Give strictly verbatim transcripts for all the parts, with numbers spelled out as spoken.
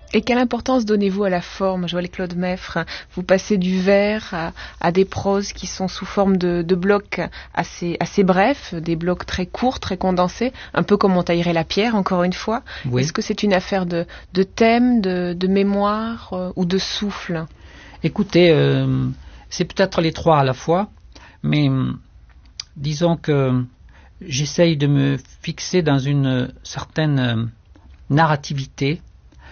Et quelle importance donnez-vous à la forme, Joël-Claude Meffre? Vous passez du vers à, à des proses qui sont sous forme de, de blocs assez, assez brefs, des blocs très courts, très condensés, un peu comme on taillerait la pierre, encore une fois. Oui. Est-ce que c'est une affaire de, de thème, de, de mémoire euh, ou de souffle? Écoutez, euh, c'est peut-être les trois à la fois, mais euh, disons que j'essaye de me fixer dans une certaine euh, narrativité,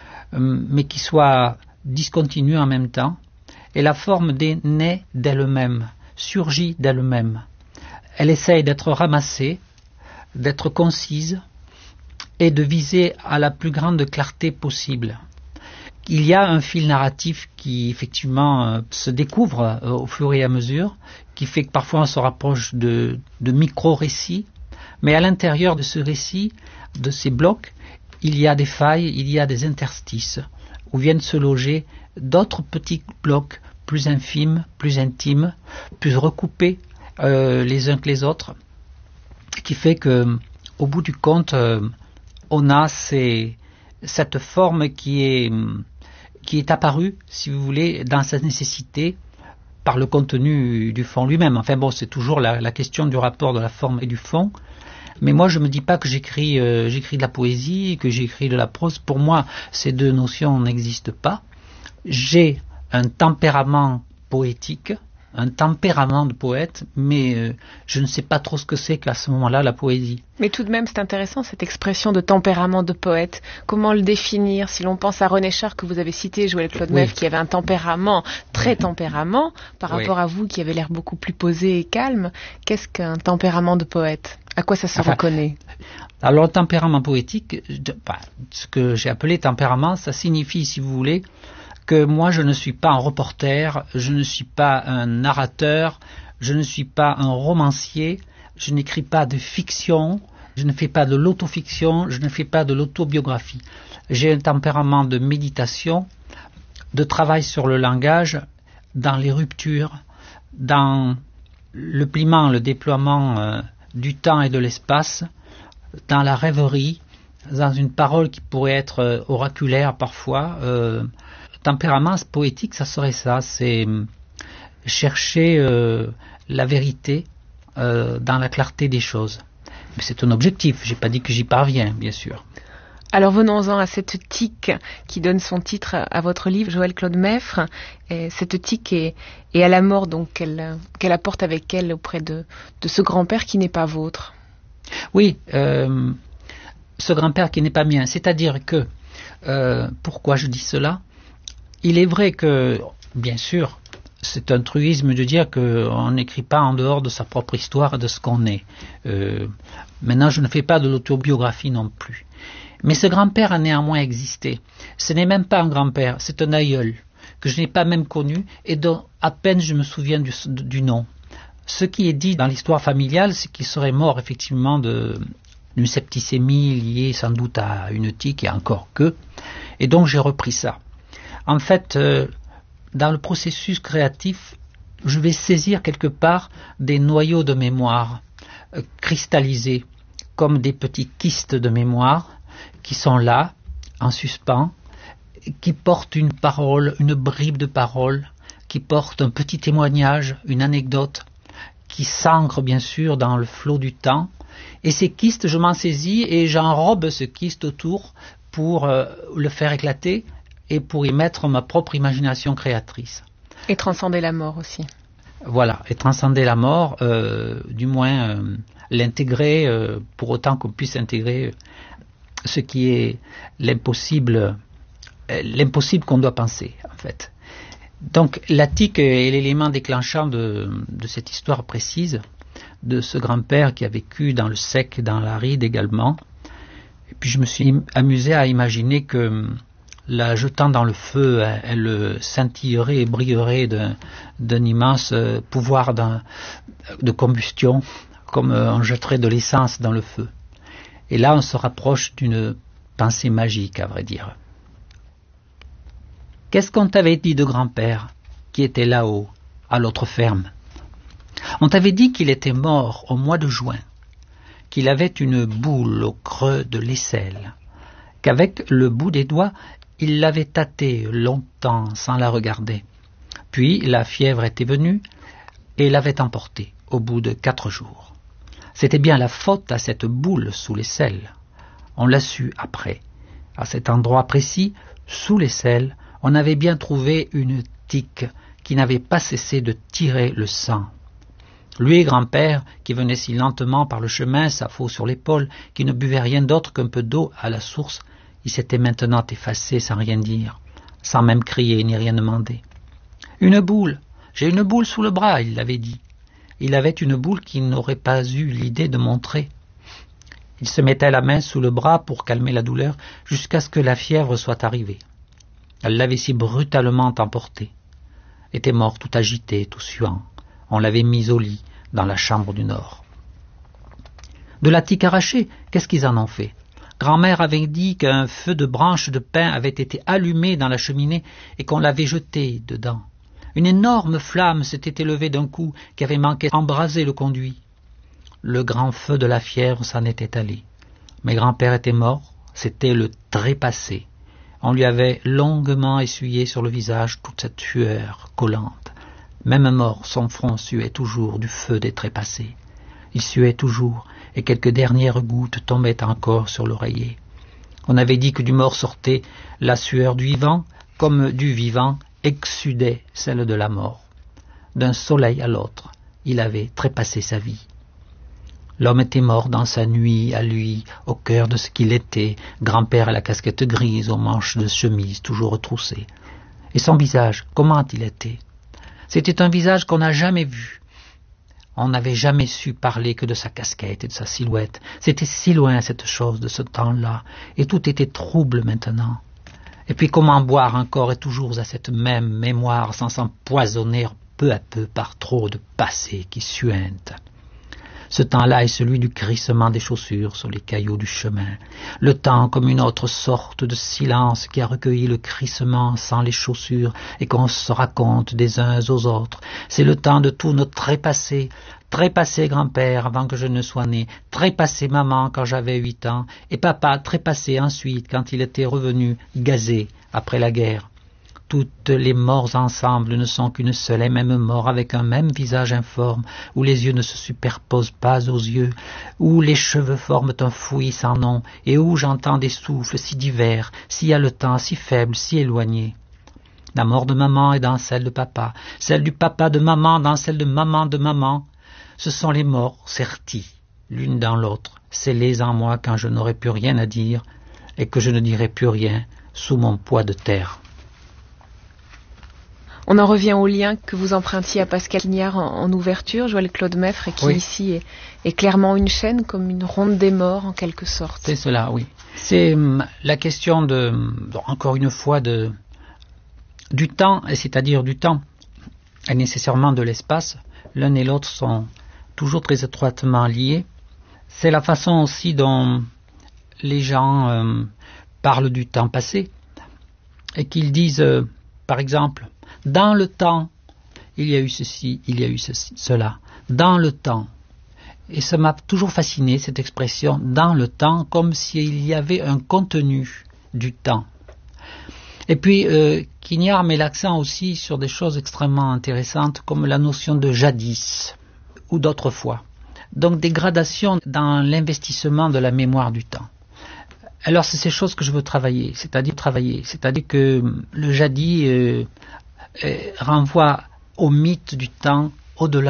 mais qui soit discontinue en même temps, et la forme des naît d'elle-même, surgit d'elle-même. Elle essaye d'être ramassée, d'être concise, et de viser à la plus grande clarté possible. Il y a un fil narratif qui, effectivement, euh, se découvre euh, au fur et à mesure, qui fait que parfois on se rapproche de, de micro-récits, mais à l'intérieur de ce récit, de ces blocs, il y a des failles, il y a des interstices, où viennent se loger d'autres petits blocs plus infimes, plus intimes, plus recoupés euh, les uns que les autres, qui fait que, au bout du compte, euh, on a ces, cette forme qui est, qui est apparue, si vous voulez, dans sa nécessité, par le contenu du fond lui-même. Enfin bon, c'est toujours la, la question du rapport de la forme et du fond. Mais moi, je ne me dis pas que j'écris, euh, j'écris de la poésie, que j'écris de la prose. Pour moi, ces deux notions n'existent pas. J'ai un tempérament poétique, un tempérament de poète, mais euh, je ne sais pas trop ce que c'est qu'à ce moment-là la poésie. Mais tout de même, c'est intéressant cette expression de tempérament de poète. Comment le définir? Si l'on pense à René Char, que vous avez cité, Joël-Claude Meffre, oui, qui avait un tempérament, très tempérament, par oui, rapport à vous qui avez l'air beaucoup plus posé et calme, qu'est-ce qu'un tempérament de poète? À quoi ça se enfin, reconnaît? Alors, le tempérament poétique, bah, ce que j'ai appelé tempérament, ça signifie, si vous voulez, que moi je ne suis pas un reporter, je ne suis pas un narrateur, je ne suis pas un romancier, je n'écris pas de fiction, je ne fais pas de l'autofiction, je ne fais pas de l'autobiographie. J'ai un tempérament de méditation, de travail sur le langage, dans les ruptures, dans le pliement, le déploiement euh, du temps et de l'espace, dans la rêverie, dans une parole qui pourrait être euh, oraculaire parfois. Euh, tempérament poétique, ça serait ça, c'est chercher euh, la vérité euh, dans la clarté des choses. Mais c'est un objectif, j'ai pas dit que j'y parviens, bien sûr. Alors venons-en à cette tique qui donne son titre à votre livre, Joël-Claude Meffre. Et cette tique est, est à la mort donc qu'elle, qu'elle apporte avec elle auprès de, de ce grand-père qui n'est pas vôtre. Oui, euh, ce grand-père qui n'est pas mien. C'est-à-dire que, euh, pourquoi je dis cela ? Il est vrai que, bien sûr, c'est un truisme de dire qu'on n'écrit pas en dehors de sa propre histoire et de ce qu'on est. Euh, maintenant, je ne fais pas de l'autobiographie non plus. Mais ce grand-père a néanmoins existé. Ce n'est même pas un grand-père, c'est un aïeul que je n'ai pas même connu et dont à peine je me souviens du, du nom. Ce qui est dit dans l'histoire familiale, c'est qu'il serait mort effectivement de, d'une septicémie liée sans doute à une tique et encore que. Et donc j'ai repris ça. En fait, euh, dans le processus créatif, je vais saisir quelque part des noyaux de mémoire euh, cristallisés comme des petits kystes de mémoire qui sont là, en suspens, qui portent une parole, une bribe de parole, qui portent un petit témoignage, une anecdote, qui s'ancrent bien sûr dans le flot du temps. Et ces kystes, je m'en saisis et j'enrobe ce kyste autour pour euh, le faire éclater et pour y mettre ma propre imagination créatrice. Et transcender la mort aussi. Voilà, et transcender la mort, euh, du moins euh, l'intégrer, euh, pour autant qu'on puisse intégrer ce qui est l'impossible, euh, l'impossible qu'on doit penser, en fait. Donc, la tique est l'élément déclenchant de, de cette histoire précise, de ce grand-père qui a vécu dans le sec, dans l'aride également. Et puis, je me suis amusé à imaginer que la jetant dans le feu, elle scintillerait et brillerait d'un, d'un immense pouvoir d'un, de combustion, comme on jetterait de l'essence dans le feu. Et là, on se rapproche d'une pensée magique, à vrai dire. Qu'est-ce qu'on t'avait dit de grand-père, qui était là-haut, à l'autre ferme ? On t'avait dit qu'il était mort au mois de juin, qu'il avait une boule au creux de l'aisselle, qu'avec le bout des doigts, Il l'avait tâtée longtemps sans la regarder. Puis la fièvre était venue et l'avait emportée au bout de quatre jours. C'était bien la faute à cette boule sous l'aisselle. On l'a su après. À cet endroit précis, sous l'aisselle, on avait bien trouvé une tique qui n'avait pas cessé de tirer le sang. Lui, grand-père, qui venait si lentement par le chemin, sa faute sur l'épaule, qui ne buvait rien d'autre qu'un peu d'eau à la source, il s'était maintenant effacé sans rien dire, sans même crier ni rien demander. « Une boule, j'ai une boule sous le bras », il l'avait dit. Il avait une boule qu'il n'aurait pas eu l'idée de montrer. Il se mettait la main sous le bras pour calmer la douleur jusqu'à ce que la fièvre soit arrivée. Elle l'avait si brutalement emporté. Était mort tout agité, tout suant. On l'avait mis au lit, dans la chambre du Nord. De la tique arrachée, qu'est-ce qu'ils en ont fait? Grand-mère avait dit qu'un feu de branches de pin avait été allumé dans la cheminée et qu'on l'avait jeté dedans. Une énorme flamme s'était élevée d'un coup qui avait manqué d'embraser le conduit. Le grand feu de la fièvre s'en était allé. Mais grand-père était mort, c'était le trépassé. On lui avait longuement essuyé sur le visage toute cette sueur collante. Même mort, son front suait toujours du feu des trépassés. Il suait toujours, et quelques dernières gouttes tombaient encore sur l'oreiller. On avait dit que du mort sortait la sueur du vivant, comme du vivant exsudait celle de la mort. D'un soleil à l'autre, il avait trépassé sa vie. L'homme était mort dans sa nuit, à lui, au cœur de ce qu'il était, grand-père à la casquette grise, aux manches de chemise toujours retroussées. Et son visage, comment il était? C'était un visage qu'on n'a jamais vu. On n'avait jamais su parler que de sa casquette et de sa silhouette. C'était si loin cette chose de ce temps-là, et tout était trouble maintenant. Et puis comment boire encore et toujours à cette même mémoire sans s'empoisonner peu à peu par trop de passé qui suinte? Ce temps-là est celui du crissement des chaussures sur les cailloux du chemin. Le temps comme une autre sorte de silence qui a recueilli le crissement sans les chaussures et qu'on se raconte des uns aux autres. C'est le temps de tout notre trépassé. Trépassé grand-père avant que je ne sois né, trépassé maman quand j'avais huit ans, et papa trépassé ensuite quand il était revenu gazé après la guerre. Toutes les morts ensemble ne sont qu'une seule et même mort avec un même visage informe, où les yeux ne se superposent pas aux yeux, où les cheveux forment un fouillis sans nom, et où j'entends des souffles si divers, si haletants, si faibles, si éloignés. La mort de maman est dans celle de papa, celle du papa de maman dans celle de maman de maman. Ce sont les morts serties, l'une dans l'autre, scellées en moi quand je n'aurai plus rien à dire, et que je ne dirai plus rien sous mon poids de terre. On en revient au lien que vous empruntiez à Pascal Quignard en, en ouverture, Joël Claude Meffre, et qui oui. ici est, est clairement une chaîne, comme une ronde des morts en quelque sorte. C'est cela, oui. C'est hum, la question de, encore une fois, de du temps, c'est-à-dire du temps, et nécessairement de l'espace. L'un et l'autre sont toujours très étroitement liés. C'est la façon aussi dont les gens euh, parlent du temps passé, et qu'ils disent, euh, par exemple, dans le temps, il y a eu ceci, il y a eu ceci, cela. Dans le temps. Et ça m'a toujours fasciné, cette expression, dans le temps, comme s'il y avait un contenu du temps. Et puis, euh, Quignard met l'accent aussi sur des choses extrêmement intéressantes, comme la notion de jadis, ou d'autrefois. Donc, des gradations dans l'investissement de la mémoire du temps. Alors, c'est ces choses que je veux travailler, c'est-à-dire travailler, c'est-à-dire que le jadis euh, euh, renvoie au mythe du temps au-delà